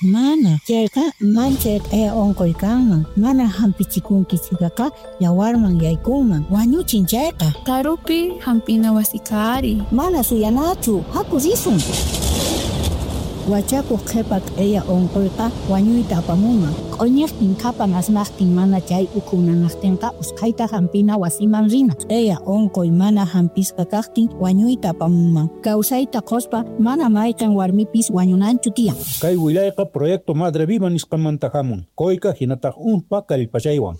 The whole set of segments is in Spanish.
Mana, chayqa manchay onquykanman. Mana hampichikunkichikaka yawarman yaykunman. Wañuchin chayqa. Karupi hampina wasikari. Mana suyanachu, haku risun. Wachakuq qhipa q'eya onquyqa wañuyta apamunman. Q'uñiqtin qhapan asnaqtin mana chay ukunanaqtinqa usqhayta hampina wasiman rina. Q'eya onquy mana hampisqa kaqtin wañuyta apamunman. Kawsayta quspa mana mayqin warmipis wañunanchu tiyan. Kay wilayqa proyecto Madre Viva nisqamanta hamun. Qoyqa hinataq unpa kallpachaywan.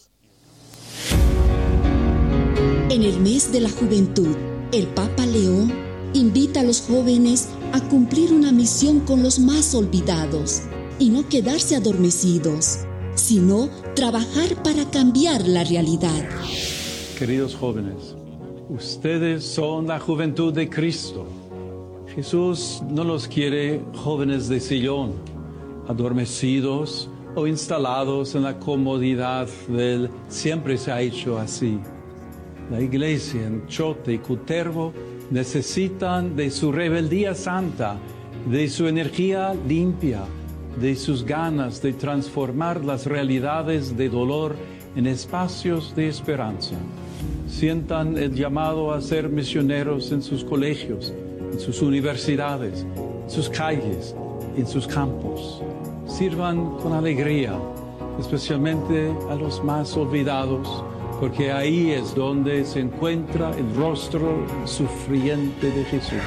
En el mes de la juventud, el Papa León invita a los jóvenes a cumplir una misión con los más olvidados y no quedarse adormecidos, sino trabajar para cambiar la realidad. Queridos jóvenes, ustedes son la juventud de Cristo. Jesús no los quiere jóvenes de sillón, adormecidos o instalados en la comodidad del siempre se ha hecho así. La iglesia en Chote y Cutervo necesitan de su rebeldía santa, de su energía limpia, de sus ganas de transformar las realidades de dolor en espacios de esperanza. Sientan el llamado a ser misioneros en sus colegios, en sus universidades, en sus calles, en sus campos. Sirvan con alegría, especialmente a los más olvidados, porque ahí es donde se encuentra el rostro sufriente de Jesús.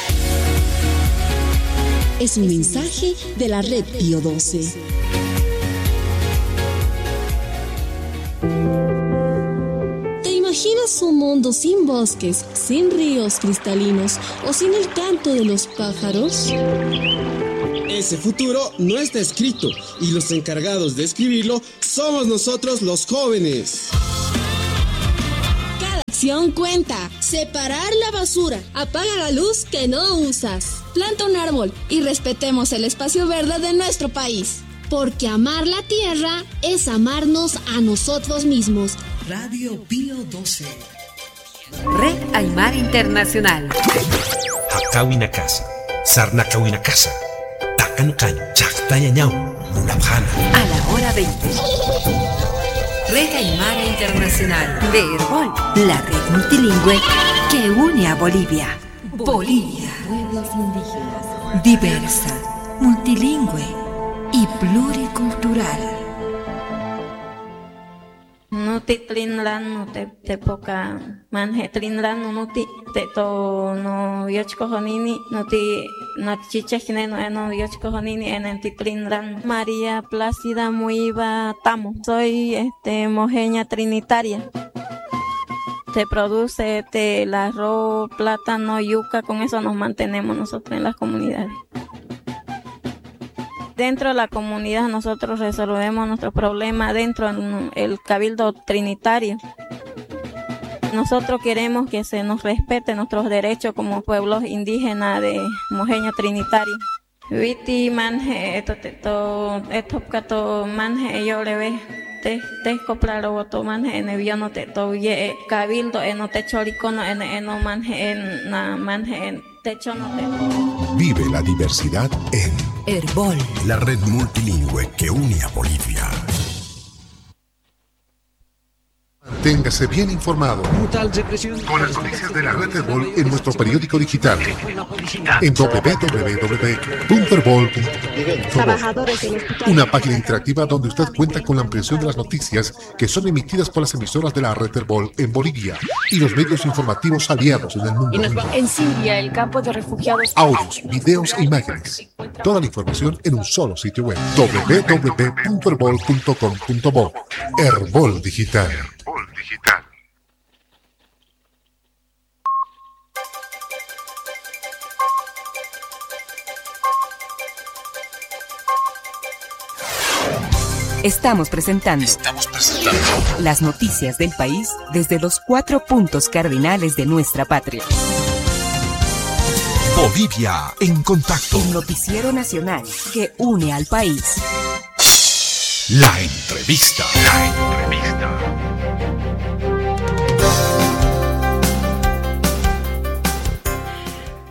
Es un mensaje de la Red Pío XII. ¿Te imaginas un mundo sin bosques, sin ríos cristalinos o sin el canto de los pájaros? Ese futuro no está escrito y los encargados de escribirlo somos nosotros los jóvenes. Acción cuenta. Separar la basura. Apaga la luz que no usas. Planta un árbol y respetemos el espacio verde de nuestro país. Porque amar la tierra es amarnos a nosotros mismos. Radio Pío XII. Red Aymara Internacional. Hakawina Casa. Sarnakawina Casa. Takankan Chaktayañao. Mulabjana. A la hora 20. Red Aymara Internacional de Herbol, la red multilingüe que une a Bolivia. Bolivia, pueblos indígenas, diversa, multilingüe y pluricultural. No te trinlan, no te poca manje trinlan, no te to no yochko honini, no chichejne no yochko honini en ti trinlan. María Plácida Muiva Tamo. Soy mojeña trinitaria. Se produce el arroz, plátano, yuca, con eso nos mantenemos nosotros en las comunidades. Dentro de la comunidad nosotros resolvemos nuestro problema dentro del cabildo trinitario. Nosotros queremos que se nos respete nuestros derechos como pueblos indígenas de mojeño trinitario. Viti manje esto kato manje yo le ve te coplaro voto manje en el no te to ye cabildo en no te choricono en no manje en na manje en techo no te. Vive la diversidad en Herbol, la red multilingüe que une a Bolivia. Manténgase bien informado con las noticias de la red Herbol en nuestro periódico digital en www.herbol.com. Una página interactiva donde usted cuenta con la ampliación de las noticias que son emitidas por las emisoras de la red Herbol en Bolivia y los medios informativos aliados en el mundo. En Siria, el campo de refugiados. Audios, videos e imágenes. Toda la información en un solo sitio web. www.herbol.com.bo. Herbol Digital. Estamos presentando las noticias del país desde los 4 puntos cardinales de nuestra patria. Bolivia en contacto. El noticiero nacional que une al país. La entrevista.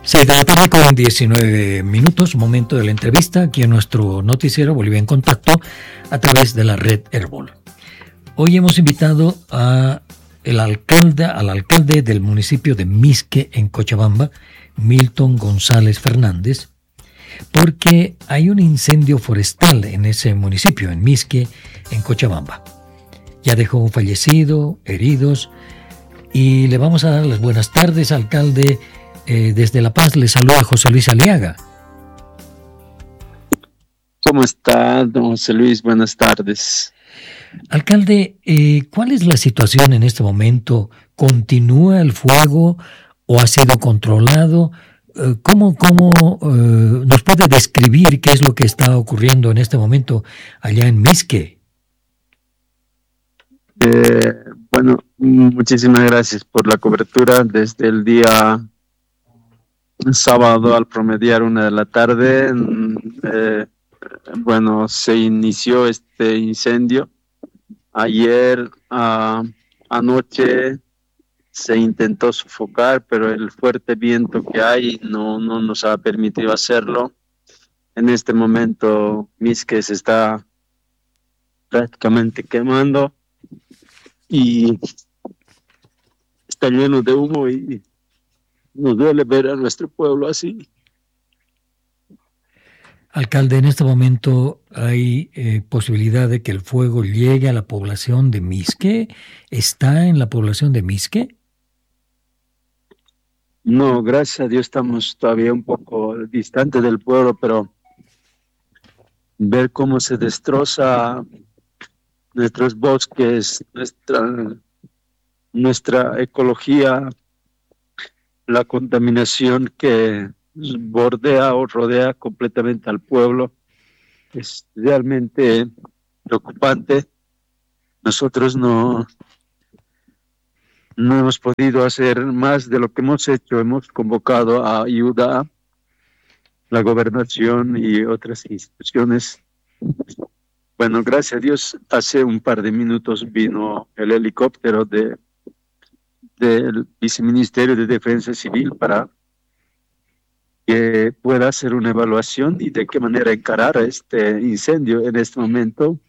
6 de la tarde con 19 minutos, momento de la entrevista aquí en nuestro noticiero Bolivia en Contacto a través de la red Herbol. Hoy hemos invitado al alcalde del municipio de Misque en Cochabamba, Milton González Fernández, porque hay un incendio forestal en ese municipio, en Misque, en Cochabamba. Ya dejó un fallecido, heridos, y le vamos a dar las buenas tardes, alcalde. Desde La Paz le saluda José Luis Aliaga. ¿Cómo está, don José Luis? Buenas tardes. Alcalde, ¿cuál es la situación en este momento? ¿Continúa el fuego o ha sido controlado? ¿Cómo nos puede describir qué es lo que está ocurriendo en este momento allá en Misque? Bueno, muchísimas gracias por la cobertura desde el día sábado al promediar 1 de la tarde. Bueno, se inició este incendio. Ayer anoche se intentó sofocar, pero el fuerte viento que hay no nos ha permitido hacerlo. En este momento Misque se está prácticamente quemando y está lleno de humo y nos duele ver a nuestro pueblo así. Alcalde, en este momento hay posibilidad de que el fuego llegue a la población de Misque. ¿Está en la población de Misque? No, gracias a Dios estamos todavía un poco distantes del pueblo, pero ver cómo se destroza nuestros bosques, nuestra ecología, la contaminación que bordea o rodea completamente al pueblo es realmente preocupante. Nosotros no hemos podido hacer más de lo que hemos hecho. Hemos convocado a ayuda, la gobernación y otras instituciones. Bueno, gracias a Dios, hace un par de minutos vino el helicóptero del Viceministerio de Defensa Civil para que pueda hacer una evaluación y de qué manera encarar este incendio. En este momento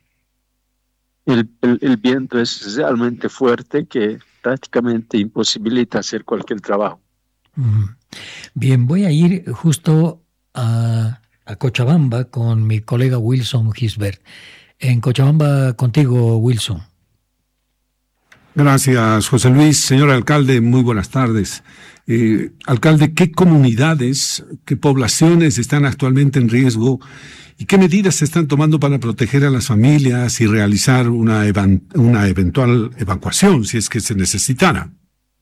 el viento es realmente fuerte que prácticamente imposibilita hacer cualquier trabajo. Bien, voy a ir justo a Cochabamba con mi colega Wilson Gisbert. En Cochabamba contigo, Wilson. Gracias, José Luis. Señor alcalde, muy buenas tardes. Alcalde, ¿qué comunidades, qué poblaciones están actualmente en riesgo y qué medidas se están tomando para proteger a las familias y realizar una eventual evacuación, si es que se necesitara?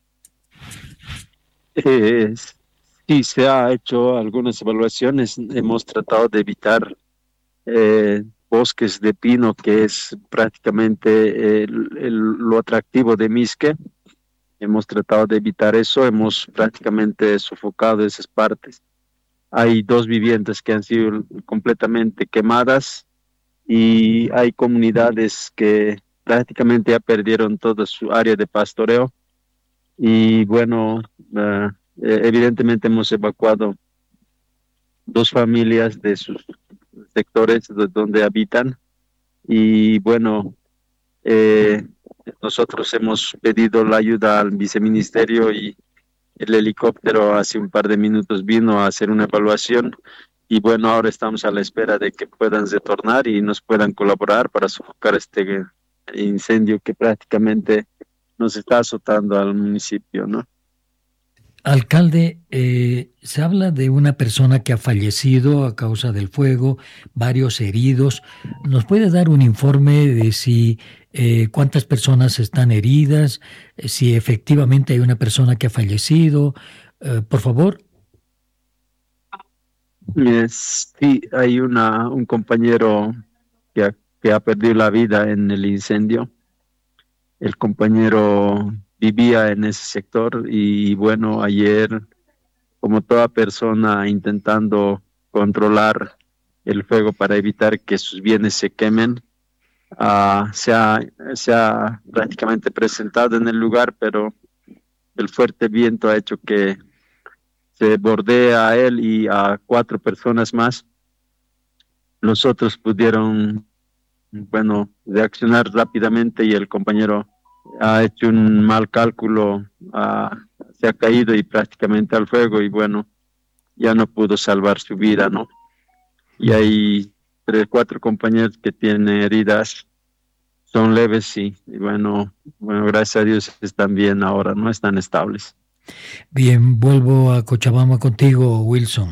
Sí, se ha hecho algunas evaluaciones. Hemos tratado de evitar bosques de pino, que es prácticamente lo atractivo de Misque. Hemos tratado de evitar eso, hemos prácticamente sofocado esas partes. Hay 2 viviendas que han sido completamente quemadas y hay comunidades que prácticamente ya perdieron toda su área de pastoreo. Y bueno, evidentemente hemos evacuado 2 familias de sus sectores donde habitan y bueno, nosotros hemos pedido la ayuda al viceministerio y el helicóptero hace un par de minutos vino a hacer una evaluación y bueno, ahora estamos a la espera de que puedan retornar y nos puedan colaborar para sofocar este incendio que prácticamente nos está azotando al municipio, ¿no? Alcalde, se habla de una persona que ha fallecido a causa del fuego, varios heridos. ¿Nos puede dar un informe de si cuántas personas están heridas, si efectivamente hay una persona que ha fallecido? Por favor. Sí, hay un compañero que ha perdido la vida en el incendio. El compañero vivía en ese sector y bueno, ayer, como toda persona intentando controlar el fuego para evitar que sus bienes se quemen, se ha prácticamente presentado en el lugar, pero el fuerte viento ha hecho que se bordea a él y a 4 personas más. Los otros pudieron, reaccionar rápidamente y el compañero ha hecho un mal cálculo, se ha caído y prácticamente al fuego y ya no pudo salvar su vida, ¿no? Y hay 4 compañeros que tienen heridas, son leves y gracias a Dios están bien ahora, no están estables. Bien, vuelvo a Cochabamba contigo, Wilson.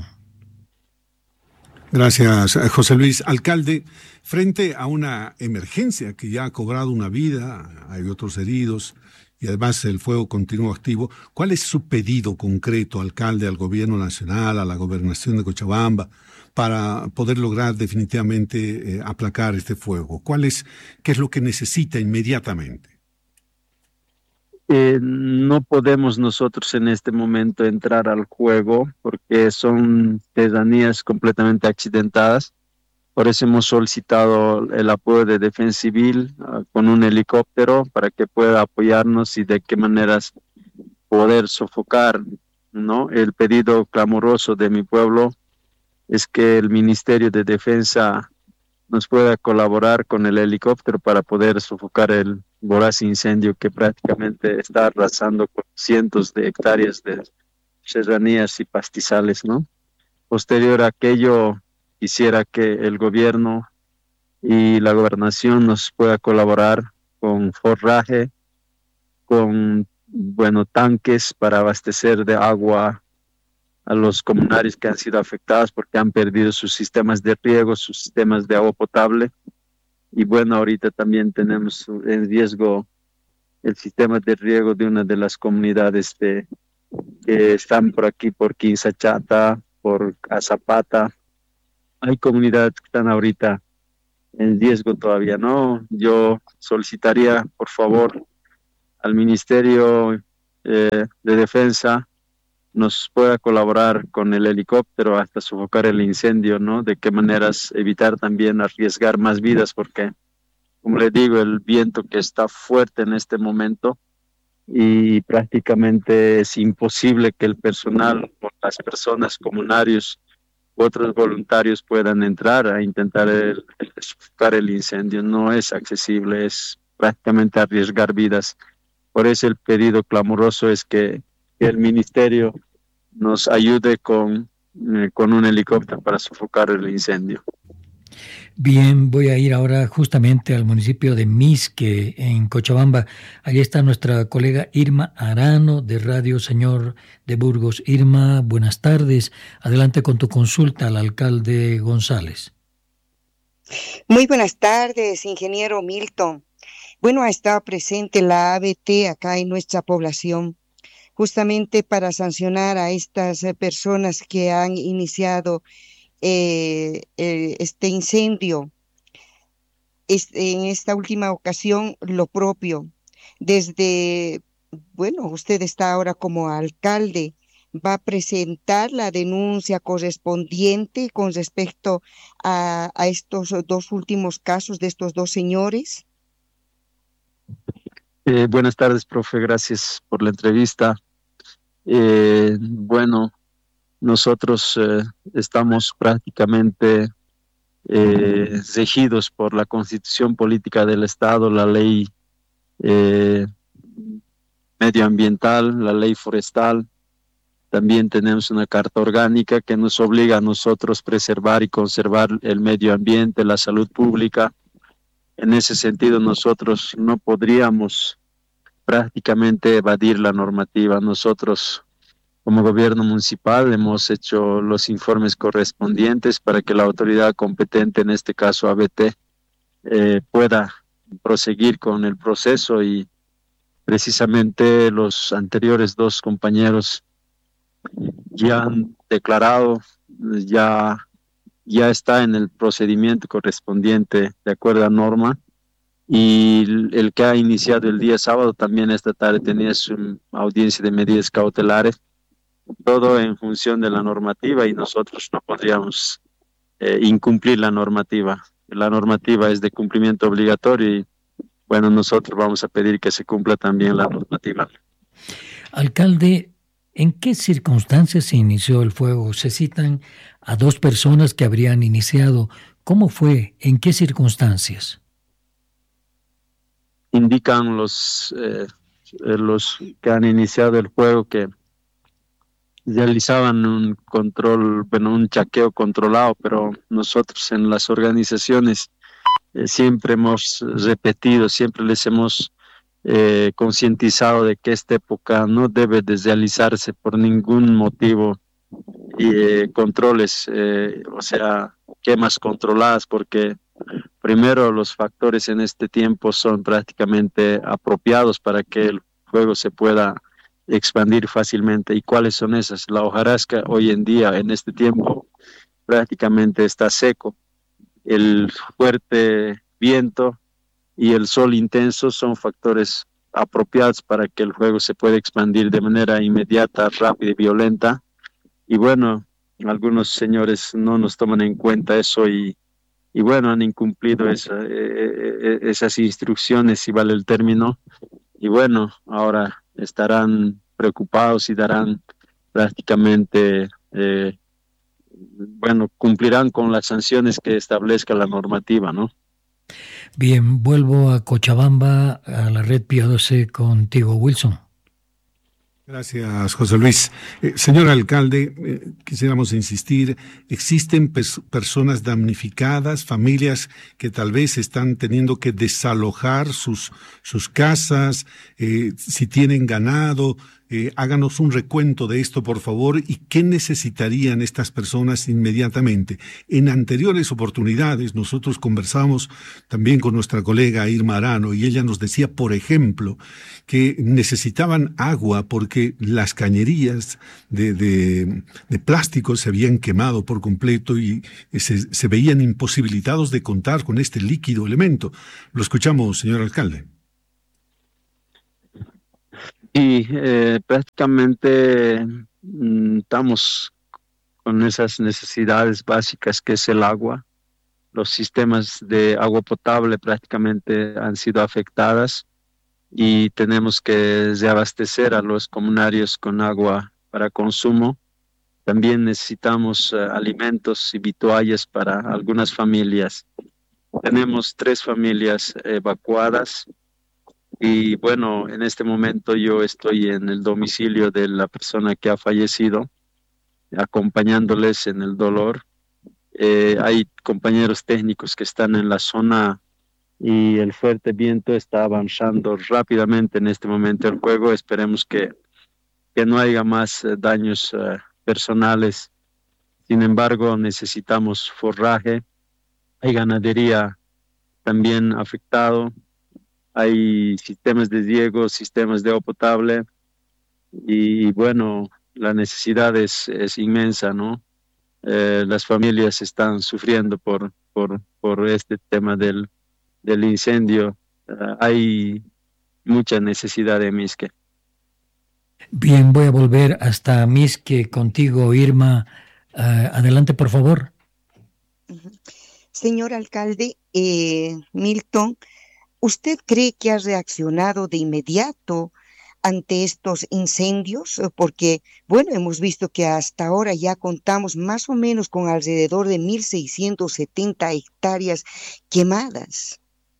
Gracias, José Luis. Alcalde, frente a una emergencia que ya ha cobrado una vida, hay otros heridos y además el fuego continúa activo, ¿cuál es su pedido concreto, alcalde, al gobierno nacional, a la gobernación de Cochabamba, para poder lograr definitivamente aplacar este fuego? ¿Qué es lo que necesita inmediatamente? No podemos nosotros en este momento entrar al juego porque son pedanías completamente accidentadas. Por eso hemos solicitado el apoyo de Defensa Civil con un helicóptero para que pueda apoyarnos y de qué maneras poder sofocar, ¿no? El pedido clamoroso de mi pueblo es que el Ministerio de Defensa nos pueda colaborar con el helicóptero para poder sofocar el voraz incendio que prácticamente está arrasando con cientos de hectáreas de serranías y pastizales, ¿no? Posterior a aquello, quisiera que el gobierno y la gobernación nos pueda colaborar con forraje, con tanques para abastecer de agua a los comunarios que han sido afectados porque han perdido sus sistemas de riego, sus sistemas de agua potable. Y ahorita también tenemos en riesgo el sistema de riego de una de las comunidades que están por aquí, por Quinzachata, por Azapata. Hay comunidades que están ahorita en riesgo todavía, ¿no? Yo solicitaría, por favor, al Ministerio de Defensa nos pueda colaborar con el helicóptero hasta sofocar el incendio, ¿no? De qué maneras evitar también arriesgar más vidas, porque, como le digo, el viento que está fuerte en este momento y prácticamente es imposible que el personal o las personas, comunarios u otros voluntarios puedan entrar a intentar sofocar el incendio. No es accesible, es prácticamente arriesgar vidas. Por eso el pedido clamoroso es que el ministerio nos ayude con un helicóptero para sofocar el incendio. Bien, voy a ir ahora justamente al municipio de Misque, en Cochabamba. Allí está nuestra colega Irma Arano de Radio Señor de Burgos. Irma, buenas tardes. Adelante con tu consulta al alcalde González. Muy buenas tardes, ingeniero Milton. Ha estado presente la ABT acá en nuestra población, justamente para sancionar a estas personas que han iniciado este incendio. En esta última ocasión, lo propio. Usted está ahora como alcalde, va a presentar la denuncia correspondiente con respecto a estos 2 últimos casos de estos 2 señores. Buenas tardes, profe, gracias por la entrevista. Nosotros estamos prácticamente regidos por la Constitución Política del Estado, la ley medioambiental, la ley forestal. También tenemos una carta orgánica que nos obliga a nosotros preservar y conservar el medio ambiente, la salud pública. En ese sentido, nosotros no podríamos prácticamente evadir la normativa. Nosotros, como gobierno municipal, hemos hecho los informes correspondientes para que la autoridad competente, en este caso ABT, pueda proseguir con el proceso, y precisamente los anteriores 2 compañeros ya han declarado, ya está en el procedimiento correspondiente de acuerdo a norma, y el que ha iniciado el día sábado también esta tarde tenía su audiencia de medidas cautelares, todo en función de la normativa, y nosotros no podríamos incumplir la normativa. La normativa es de cumplimiento obligatorio y nosotros vamos a pedir que se cumpla también la normativa. Alcalde, ¿En qué circunstancias se inició el fuego? Se citan a 2 personas que habrían iniciado. ¿Cómo fue? ¿En qué circunstancias? Indican los que han iniciado el fuego que realizaban un control, un chaqueo controlado, pero nosotros en las organizaciones siempre hemos repetido, siempre les hemos concientizado de que esta época no debe de realizarse por ningún motivo controles, o sea, quemas controladas, porque primero los factores en este tiempo son prácticamente apropiados para que el fuego se pueda expandir fácilmente. ¿Y cuáles son esas? La hojarasca hoy en día, en este tiempo, prácticamente está seco. El fuerte viento y el sol intenso son factores apropiados para que el fuego se pueda expandir de manera inmediata, rápida y violenta. Y bueno, algunos señores no nos toman en cuenta eso y bueno, han incumplido esas instrucciones, si vale el término. Y bueno, ahora estarán preocupados y darán prácticamente, cumplirán con las sanciones que establezca la normativa, ¿no? Bien, vuelvo a Cochabamba, a la red Pío 12 contigo, Wilson. Gracias, José Luis. Señor alcalde, quisiéramos insistir, existen personas damnificadas, familias que tal vez están teniendo que desalojar sus casas, si tienen ganado. Háganos un recuento de esto, por favor, y qué necesitarían estas personas inmediatamente. En anteriores oportunidades nosotros conversamos también con nuestra colega Irma Arano y ella nos decía, por ejemplo, que necesitaban agua porque las cañerías de plástico se habían quemado por completo y se veían imposibilitados de contar con este líquido elemento. Lo escuchamos, señor alcalde. Y prácticamente estamos con esas necesidades básicas que es el agua. Los sistemas de agua potable prácticamente han sido afectadas y tenemos que reabastecer a los comunarios con agua para consumo. También necesitamos alimentos y vituallas para algunas familias. Tenemos 3 familias evacuadas. Y bueno, en este momento yo estoy en el domicilio de la persona que ha fallecido, acompañándoles en el dolor. Hay compañeros técnicos que están en la zona y el fuerte viento está avanzando rápidamente en este momento el fuego. Esperemos que no haya más daños personales. Sin embargo, necesitamos forraje. Hay ganadería también afectado. Hay sistemas de riego, sistemas de agua potable y bueno, la necesidad es inmensa, ¿no? Las familias están sufriendo por este tema del incendio. Hay mucha necesidad de Misque. Bien, voy a volver hasta Misque contigo, Irma. Adelante, por favor. Señor alcalde, Milton, ¿usted cree que ha reaccionado de inmediato ante estos incendios? Porque, bueno, hemos visto que hasta ahora ya contamos más o menos con alrededor de 1.670 hectáreas quemadas.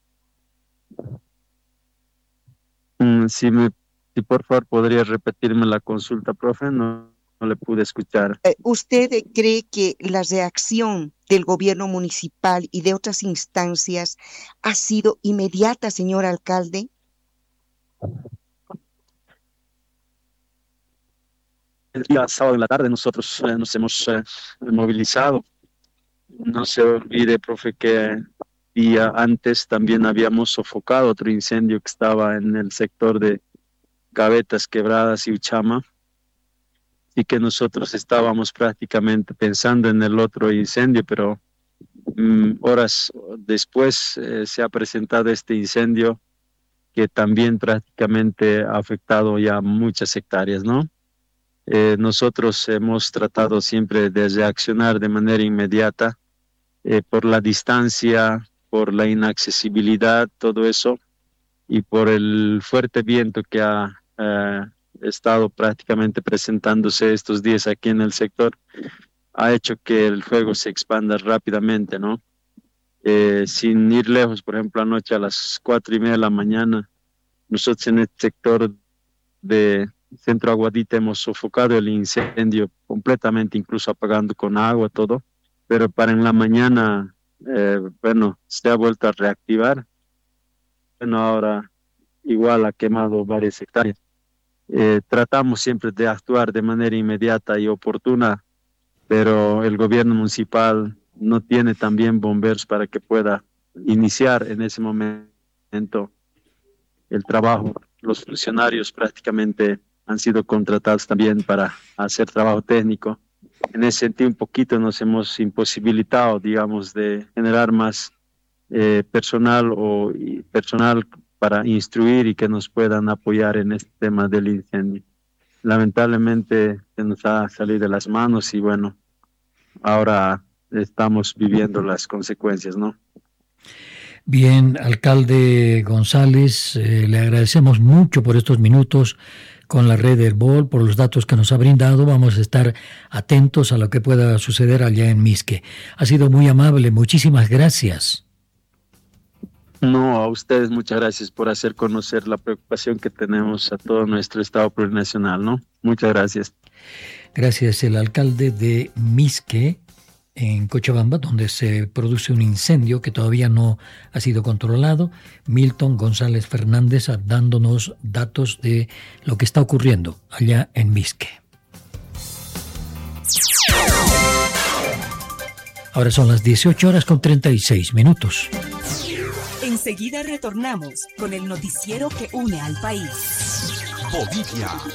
Si por favor podría repetirme la consulta, profe, no le pude escuchar. ¿Usted cree que la reacción del gobierno municipal y de otras instancias ha sido inmediata, señor alcalde? El día sábado en la tarde nosotros nos hemos movilizado. No se olvide, profe, que día antes también habíamos sofocado otro incendio que estaba en el sector de Gavetas, Quebradas y Uchama, y que nosotros estábamos prácticamente pensando en el otro incendio, pero horas después se ha presentado este incendio que también prácticamente ha afectado ya muchas hectáreas, ¿no? Nosotros hemos tratado siempre de reaccionar de manera inmediata por la distancia, por la inaccesibilidad, todo eso, y por el fuerte viento que ha estado prácticamente presentándose estos días aquí en el sector, ha hecho que el fuego se expanda rápidamente, ¿no? Sin ir lejos, por ejemplo, anoche a las 4:30 de la mañana, nosotros en el sector de Centro Aguadita hemos sofocado el incendio completamente, incluso apagando con agua todo, pero para en la mañana, se ha vuelto a reactivar. Bueno, ahora igual ha quemado varias hectáreas. Tratamos siempre de actuar de manera inmediata y oportuna, pero el gobierno municipal no tiene también bomberos para que pueda iniciar en ese momento el trabajo. Los funcionarios prácticamente han sido contratados también para hacer trabajo técnico. En ese sentido, un poquito nos hemos imposibilitado, digamos, de generar más personal para instruir y que nos puedan apoyar en este tema del incendio. Lamentablemente se nos ha salido de las manos y bueno, ahora estamos viviendo las consecuencias, ¿no? Bien, alcalde González, le agradecemos mucho por estos minutos con la red Herbol, por los datos que nos ha brindado. Vamos a estar atentos a lo que pueda suceder allá en Misque. Ha sido muy amable, muchísimas gracias. No, a ustedes muchas gracias por hacer conocer la preocupación que tenemos a todo nuestro Estado plurinacional, ¿no? Muchas gracias. Gracias, el alcalde de Misque, en Cochabamba, donde se produce un incendio que todavía no ha sido controlado. Milton González Fernández dándonos datos de lo que está ocurriendo allá en Misque. Ahora son las 18:36. Enseguida retornamos con el noticiero que une al país. Bolivia